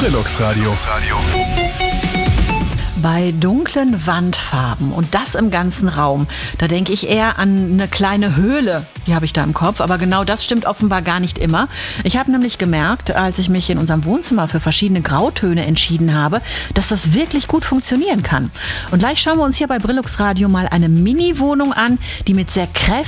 Brillux Radio. Bei dunklen Wandfarben und das im ganzen Raum, da denke ich eher an eine kleine Höhle. Die habe ich da im Kopf, aber genau das stimmt offenbar gar nicht immer. Ich habe nämlich gemerkt, als ich mich in unserem Wohnzimmer für verschiedene Grautöne entschieden habe, dass das wirklich gut funktionieren kann. Und gleich schauen wir uns hier bei Brillux Radio mal eine Mini-Wohnung an, die mit sehr kräftigen